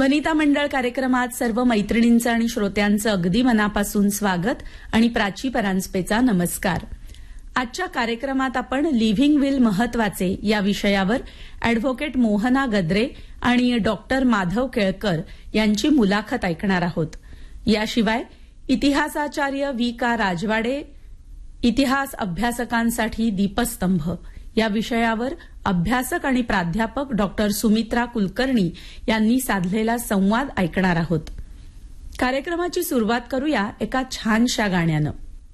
वनिता मंडळ कार्यक्रमात सर्व मैत्रिणींचं आणि श्रोत्यांचं अगदी मनापासून स्वागत आणि प्राची परांजपेचा नमस्कार. आजच्या कार्यक्रमात आपण लिव्हिंग विल महत्वाचे या विषयावर अॅडव्होकेट मोहना गद्रे आणि डॉक्टर माधव केळकर यांची मुलाखत ऐकणार आहोत. याशिवाय इतिहासाचार्य V.K. राजवाडे इतिहास अभ्यासकांसाठी दीपस्तंभ या विषयावर अभ्यासक आणि प्राध्यापक डॉक्टर सुमित्रा कुलकर्णी यांनी साधलेला संवाद ऐकणार आहोत. कार्यक्रमाची सुरुवात करूया एका छानशा गाण्यानं.